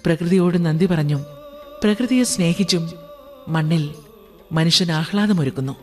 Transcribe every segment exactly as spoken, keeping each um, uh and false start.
പ്രകൃതിയോട് നന്ദി പറഞ്ഞും പ്രകൃതിയെ സ്നേഹിച്ചും മണ്ണിൽ മനുഷ്യൻ ആഹ്ലാദമൊരുക്കുന്നു.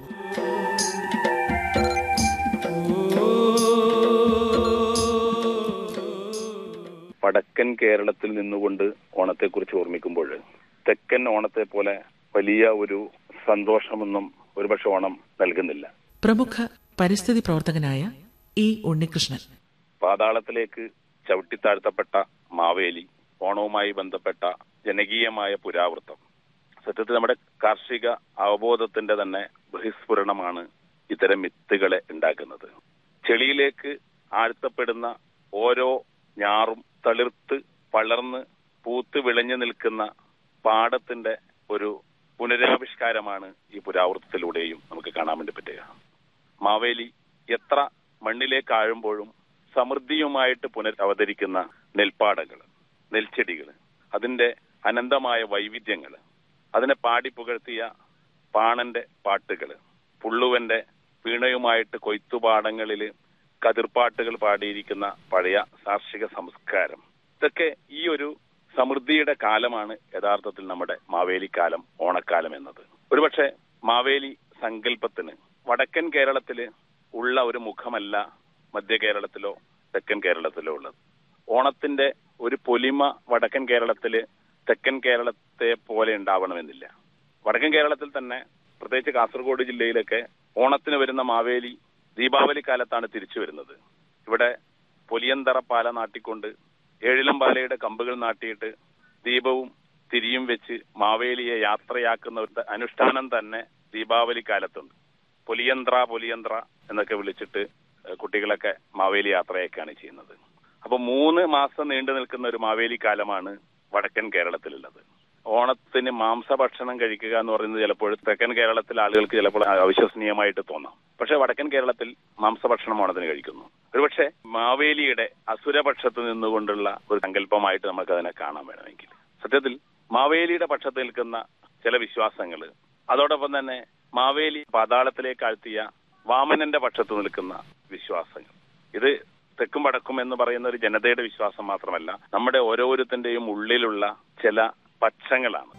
വടക്കൻ കേരളത്തിൽ നിന്നുകൊണ്ട് ഓണത്തെക്കുറിച്ച് ഓർമ്മിക്കുമ്പോൾ തെക്കൻ ഓണത്തെ പോലെ വലിയ ഒരു സന്തോഷമൊന്നും ഒരുപക്ഷെ ഓണം നൽകുന്നില്ല. പ്രമുഖ പരിസ്ഥിതി പ്രവർത്തകനായ ഇ ഉണ്ണികൃഷ്ണൻ. പാതാളത്തിലേക്ക് ചവിട്ടിത്താഴ്ത്തപ്പെട്ട മാവേലി, ഓണവുമായി ബന്ധപ്പെട്ട ജനകീയമായ പുരാവൃത്തം, സത്യത്തിൽ നമ്മുടെ കാർഷിക അവബോധത്തിന്റെ തന്നെ ബഹിസ്ഫുരണമാണ് ഇത്തരം മിത്തുകളെ ഉണ്ടാക്കുന്നത്. ചെളിയിലേക്ക് ആഴ്ത്തപ്പെടുന്ന ഓരോ ഞാറും തളിർത്ത് വളർന്ന് പൂത്ത് വിളഞ്ഞു നിൽക്കുന്ന പാടത്തിന്റെ ഒരു പുനരാവിഷ്കാരമാണ് ഈ പുരാവൃത്തത്തിലൂടെയും നമുക്ക് കാണാൻ വേണ്ടി പറ്റുക. മാവേലി എത്ര മണ്ണിലേക്ക് ആഴുമ്പോഴും സമൃദ്ധിയുമായിട്ട് പുനരവതരിക്കുന്ന നെൽപ്പാടകൾ, നെൽച്ചെടികൾ, അതിന്റെ അനന്തമായ വൈവിധ്യങ്ങൾ, അതിനെ പാടി പുകഴ്ത്തിയ പാണന്റെ പാട്ടുകൾ, പുള്ളുവന്റെ വീണയുമായിട്ട് കൊയ്ത്തുപാടങ്ങളിൽ കതിർപ്പാട്ടുകൾ പാടിയിരിക്കുന്ന പഴയ കാർഷിക സംസ്കാരം, ഇതൊക്കെ ഈ ഒരു സമൃദ്ധിയുടെ കാലമാണ് യഥാർത്ഥത്തിൽ നമ്മുടെ മാവേലിക്കാലം, ഓണക്കാലം എന്നത്. ഒരുപക്ഷെ മാവേലി സങ്കല്പത്തിന് വടക്കൻ കേരളത്തില് ഉള്ള ഒരു മുഖമല്ല മധ്യ കേരളത്തിലോ തെക്കൻ കേരളത്തിലോ ഉള്ളത്. ഓണത്തിന്റെ ഒരു പൊലിമ വടക്കൻ കേരളത്തില് തെക്കൻ കേരളത്തെ പോലെ ഉണ്ടാവണമെന്നില്ല. വടക്കൻ കേരളത്തിൽ തന്നെ, പ്രത്യേകിച്ച് കാസർഗോഡ് ജില്ലയിലൊക്കെ ഓണത്തിന് വരുന്ന മാവേലി ദീപാവലി കാലത്താണ് തിരിച്ചു വരുന്നത്. ഇവിടെ പൊലിയന്തറ പാല നാട്ടിക്കൊണ്ട് ഏഴിലംപാലയുടെ കമ്പുകൾ നാട്ടിയിട്ട് ദീപവും തിരിയും വെച്ച് മാവേലിയെ യാത്രയാക്കുന്ന ഒരു അനുഷ്ഠാനം തന്നെ ദീപാവലി കാലത്തുണ്ട്. പൊലിയന്ത്ര പൊലിയന്ത്ര എന്നൊക്കെ വിളിച്ചിട്ട് കുട്ടികളൊക്കെ മാവേലി യാത്രയൊക്കെയാണ് ചെയ്യുന്നത്. അപ്പൊ മൂന്ന് മാസം നീണ്ടു നിൽക്കുന്ന ഒരു മാവേലി കാലമാണ് വടക്കൻ കേരളത്തിലുള്ളത്. ഓണത്തിന് മാംസഭക്ഷണം കഴിക്കുക എന്ന് പറയുന്നത് ചിലപ്പോൾ തെക്കൻ കേരളത്തിലെ ആളുകൾക്ക് ചിലപ്പോൾ അവിശ്വസനീയമായിട്ട് തോന്നാം. പക്ഷെ വടക്കൻ കേരളത്തിൽ മാംസഭക്ഷണം ഓണത്തിന് കഴിക്കുന്നു. ഒരുപക്ഷെ മാവേലിയുടെ അസുരപക്ഷത്ത് നിന്നുകൊണ്ടുള്ള ഒരു സങ്കല്പമായിട്ട് നമുക്ക് അതിനെ കാണാൻ വേണമെങ്കിൽ, സത്യത്തിൽ മാവേലിയുടെ പക്ഷത്ത് നിൽക്കുന്ന ചില വിശ്വാസങ്ങൾ, അതോടൊപ്പം തന്നെ മാവേലി പാതാളത്തിലേക്ക് ആഴ്ത്തിയ വാമനന്റെ പക്ഷത്ത് നിൽക്കുന്ന വിശ്വാസങ്ങൾ, ഇത് തെക്കും വടക്കും എന്ന് പറയുന്ന ഒരു ജനതയുടെ വിശ്വാസം മാത്രമല്ല, നമ്മുടെ ഓരോരുത്തന്റെയും ഉള്ളിലുള്ള ചില പക്ഷങ്ങളാണ്.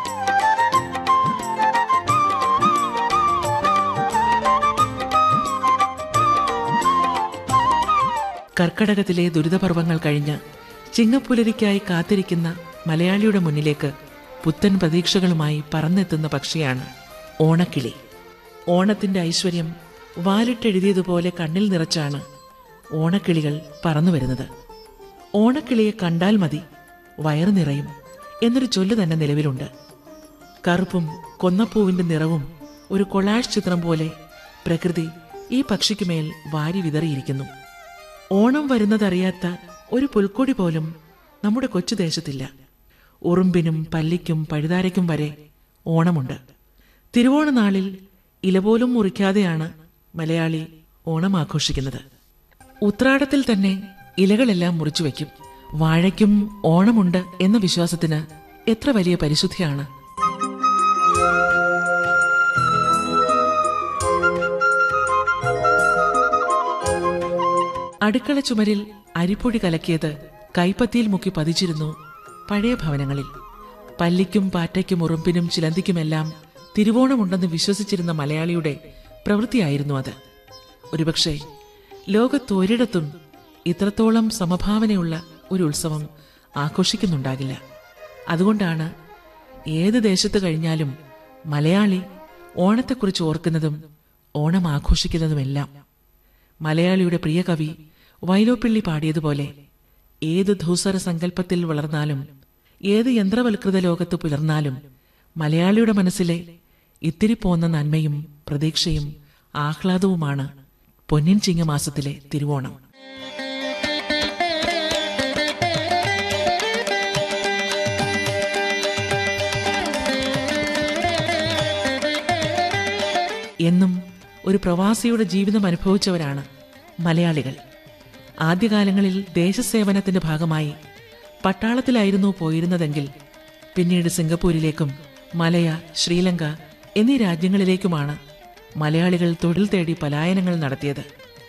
കർക്കടകത്തിലെ ദുരിതപർവങ്ങൾ കഴിഞ്ഞ് ചിങ്ങപ്പുലരിക്കായി കാത്തിരിക്കുന്ന മലയാളിയുടെ മുന്നിലേക്ക് പുത്തൻ പ്രതീക്ഷകളുമായി പറന്നെത്തുന്ന പക്ഷിയാണ് ഓണക്കിളി. ഓണത്തിന്റെ ഐശ്വര്യം വാലിട്ടെഴുതിയതുപോലെ കണ്ണിൽ നിറച്ചാണ് ഓണക്കിളികൾ പറന്നു വരുന്നത്. ഓണക്കിളിയെ കണ്ടാൽ മതി വയറു നിറയും എന്നൊരു ചൊല്ലു തന്നെ നിലവിലുണ്ട്. കറുപ്പും കൊന്നപ്പൂവിന്റെ നിറവും ഒരു കൊളാഷ് ചിത്രം പോലെ പ്രകൃതി ഈ പക്ഷിക്കുമേൽ വാരി വിതറിയിരിക്കുന്നു. ഓണം വരുന്നതറിയാത്ത ഒരു പുൽക്കൊടി പോലും നമ്മുടെ കൊച്ചു ദേശത്തില്ല. ഉറുമ്പിനും പല്ലിക്കും പഴുതാരയ്ക്കും വരെ ഓണമുണ്ട്. തിരുവോണനാളിൽ ഇല പോലും മുറിക്കാതെയാണ് മലയാളി ഓണം ആഘോഷിക്കുന്നത്. ഉത്രാടത്തിൽ തന്നെ ഇലകളെല്ലാം മുറിച്ചു വയ്ക്കും. വാഴയ്ക്കും ഓണമുണ്ട് എന്ന വിശ്വാസത്തിന് എത്ര വലിയ പരിശുദ്ധിയാണ്. അടുക്കള ചുമരിൽ അരിപ്പൊടി കലക്കിയത് കൈപ്പത്തിയിൽ മുക്കി പതിച്ചിരുന്നു പഴയ ഭവനങ്ങളിൽ. പല്ലിക്കും പാറ്റയ്ക്കും ഉറുമ്പിനും ചിലന്തിക്കുമെല്ലാം തിരുവോണമുണ്ടെന്ന് വിശ്വസിച്ചിരുന്ന മലയാളിയുടെ പ്രവൃത്തിയായിരുന്നു അത്. ഒരുപക്ഷെ ലോകത്തൊരിടത്തും ഇത്രത്തോളം സമഭാവനയുള്ള ഒരു ഉത്സവം ആഘോഷിക്കുന്നുണ്ടാകില്ല. അതുകൊണ്ടാണ് ഏത് ദേശത്ത് കഴിഞ്ഞാലും മലയാളി ഓണത്തെക്കുറിച്ച് ഓർക്കുന്നതും ഓണം ആഘോഷിക്കുന്നതുമെല്ലാം. മലയാളിയുടെ പ്രിയ കവി വൈലോപ്പിള്ളി പാടിയതുപോലെ, ഏത് ധൂസര സങ്കല്പത്തിൽ വളർന്നാലും ഏത് യന്ത്രവൽകൃത ലോകത്ത് പുലർന്നാലും മലയാളിയുടെ മനസ്സിലെ ഇത്തിരി പോന്ന നന്മയും പ്രതീക്ഷയും ആഹ്ലാദവുമാണ് പൊന്നിൻ ചിങ്ങമാസത്തിലെ തിരുവോണം. എന്നും ഒരു പ്രവാസിയുടെ ജീവിതം അനുഭവിച്ചവരാണ് മലയാളികൾ. ആദ്യകാലങ്ങളിൽ ദേശസേവനത്തിന്റെ ഭാഗമായി പട്ടാളത്തിലായിരുന്നു പോയിരുന്നതെങ്കിൽ പിന്നീട് സിംഗപ്പൂരിലേക്കും മലയ, ശ്രീലങ്ക എന്നീ രാജ്യങ്ങളിലേക്കുമാണ് മലയാളികൾ തൊഴിൽ തേടി പലായനങ്ങൾ നടത്തിയത്.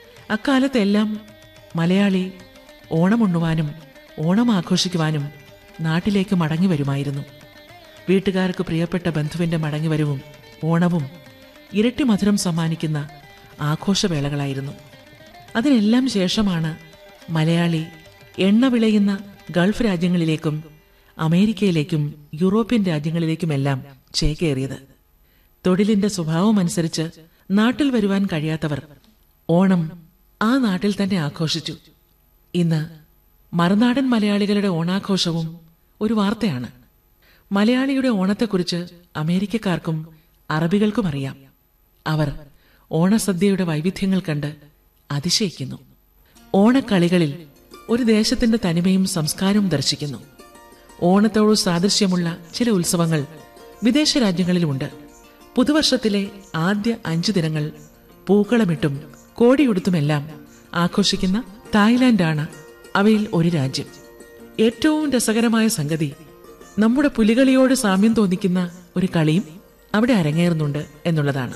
അക്കാലത്തെല്ലാം മലയാളി ഓണമുണ്ണുവാനും ഓണം ആഘോഷിക്കുവാനും നാട്ടിലേക്ക് മടങ്ങി വരുമായിരുന്നു. വീട്ടുകാർക്ക് പ്രിയപ്പെട്ട ബന്ധുവിന്റെ മടങ്ങിവരവും ഓണവും ഇരട്ടി മധുരം സമ്മാനിക്കുന്ന ആഘോഷവേളകളായിരുന്നു. അതിനെല്ലാം ശേഷമാണ് മലയാളി എണ്ണ വിളയുന്ന ഗൾഫ് രാജ്യങ്ങളിലേക്കും അമേരിക്കയിലേക്കും യൂറോപ്യൻ രാജ്യങ്ങളിലേക്കുമെല്ലാം ചേക്കേറിയത്. തൊഴിലിന്റെ സ്വഭാവമനുസരിച്ച് നാട്ടിൽ വരുവാൻ കഴിയാത്തവർ ഓണം ആ നാട്ടിൽ തന്നെ ആഘോഷിച്ചു. ഇന്ന് മറുനാടൻ മലയാളികളുടെ ഓണാഘോഷവും ഒരു വാർത്തയാണ്. മലയാളിയുടെ ഓണത്തെക്കുറിച്ച് അമേരിക്കക്കാർക്കും അറബികൾക്കും അറിയാം. അവർ ഓണസദ്യയുടെ വൈവിധ്യങ്ങൾ കണ്ട് അതിശയിക്കുന്നു. ഓണക്കളികളിൽ ഒരു ദേശത്തിന്റെ തനിമയും സംസ്കാരവും ദർശിക്കുന്നു. ഓണത്തോട് സാദൃശ്യമുള്ള ചില ഉത്സവങ്ങൾ വിദേശ രാജ്യങ്ങളിലുമുണ്ട്. പുതുവർഷത്തിലെ ആദ്യ അഞ്ചു ദിനങ്ങൾ പൂക്കളമിട്ടും കോടിയുടുത്തുമെല്ലാം ആഘോഷിക്കുന്ന തായ്ലാന്റാണ് അവയിൽ ഒരു രാജ്യം. ഏറ്റവും രസകരമായ സംഗതി, നമ്മുടെ പുലികളിയോട് സാമ്യം തോന്നിക്കുന്ന ഒരു കളിയും അവിടെ അരങ്ങേറുന്നുണ്ട് എന്നുള്ളതാണ്.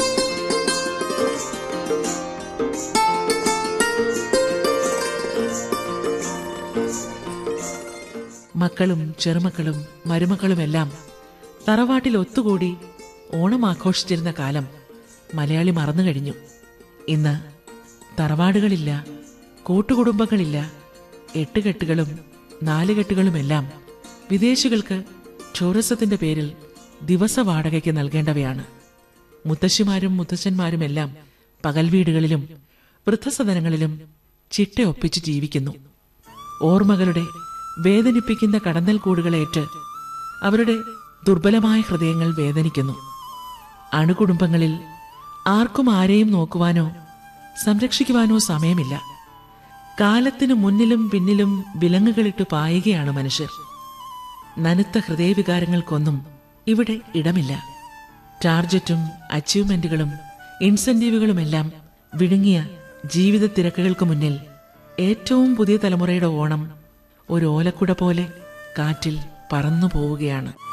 മക്കളും ചെറുമക്കളും മരുമക്കളുമെല്ലാം തറവാട്ടിൽ ഒത്തുകൂടി ഓണം ആഘോഷിച്ചിരുന്ന കാലം മലയാളി മറന്നു കഴിഞ്ഞു. ഇന്ന് തറവാടുകളില്ല, കൂട്ടുകുടുംബങ്ങളില്ല. എട്ടുകെട്ടുകളും നാലുകെട്ടുകളുമെല്ലാം വിദേശികൾക്ക് ടൂറിസത്തിന്റെ പേരിൽ ദിവസ വാടകയ്ക്ക് നൽകേണ്ടവയാണ്. മുത്തശ്ശിമാരും മുത്തച്ഛന്മാരുമെല്ലാം പകൽ വീടുകളിലും വൃദ്ധസദനങ്ങളിലും ചിട്ടയൊപ്പിച്ച് ജീവിക്കുന്നു. ഓർമ്മകളുടെ വേദനിപ്പിക്കുന്ന കടന്നൽ കൂടുകളേറ്റ് അവരുടെ ദുർബലമായ ഹൃദയങ്ങൾ വേദനിക്കുന്നു. അണുകുടുംബങ്ങളിൽ ആർക്കും ആരെയും നോക്കുവാനോ സംരക്ഷിക്കുവാനോ സമയമില്ല. കാലത്തിനു മുന്നിലും പിന്നിലും വിലങ്ങുകളിട്ട് പായുകയാണ് മനുഷ്യർ. നനുത്ത ഹൃദയവികാരങ്ങൾക്കൊന്നും ഇവിടെ ഇടമില്ല. ടാർജറ്റും അച്ചീവ്മെന്റുകളും ഇൻസെന്റീവുകളുമെല്ലാം വിഴുങ്ങിയ ജീവിത തിരക്കുകൾക്ക് മുന്നിൽ ഏറ്റവും പുതിയ തലമുറയുടെ ഓണം ഒരു ഓലക്കുട പോലെ കാറ്റിൽ പറന്നു പോവുകയാണ്.